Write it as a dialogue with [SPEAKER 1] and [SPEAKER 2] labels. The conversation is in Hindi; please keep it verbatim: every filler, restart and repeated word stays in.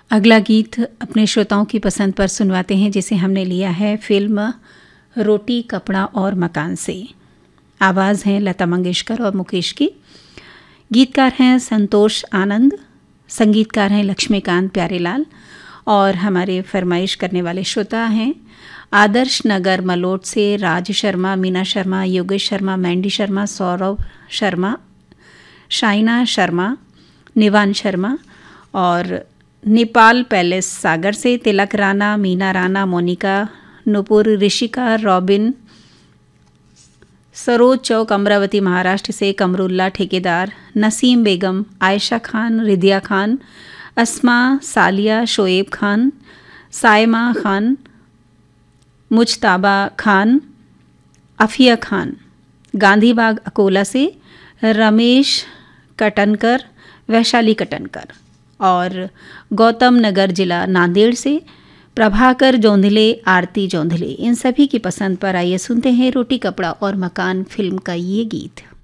[SPEAKER 1] अगला गीत अपने श्रोताओं की पसंद पर सुनवाते हैं, जिसे हमने लिया है फिल्म रोटी कपड़ा और मकान से। आवाज़ हैं लता मंगेशकर और मुकेश की। गीतकार हैं संतोष आनंद, संगीतकार हैं लक्ष्मीकांत प्यारेलाल और हमारे फरमाइश करने वाले श्रोता हैं आदर्श नगर मलोट से राज शर्मा, मीना शर्मा, योगेश शर्मा, मैंडी शर्मा, सौरभ शर्मा, शाइना शर्मा, निवान शर्मा और नेपाल पैलेस सागर से तिलक राणा, मीना राणा, मोनिका, नुपुर, ऋषिका, रॉबिन, सरोज चौक अमरावती महाराष्ट्र से कमरुल्ला ठेकेदार, नसीम बेगम, आयशा खान, रिदिया खान, अस्मा, सालिया, शोएब खान, सायमा खान, मुजताबा खान, अफिया खान, गांधीबाग अकोला से रमेश कटनकर, वैशाली कटनकर और गौतम नगर जिला नांदेड़ से प्रभाकर जोंधले, आरती जोंधले। इन सभी की पसंद पर आइए सुनते हैं रोटी कपड़ा और मकान फिल्म का ये गीत।